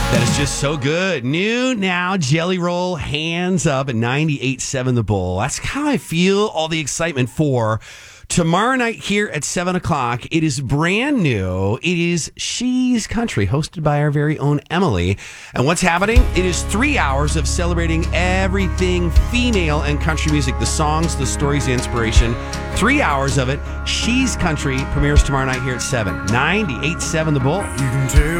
That is just so good. New now, Jelly Roll, Hands Up at 98.7 The Bull. That's how I feel all the excitement for tomorrow night here at 7 o'clock. It is brand new. It is She's Country, hosted by our very own Emily. And what's happening? It is 3 hours of celebrating everything female and country music, the songs, the stories, the inspiration. 3 hours of it. She's Country premieres tomorrow night here at 7. 98.7 The Bull. You can tell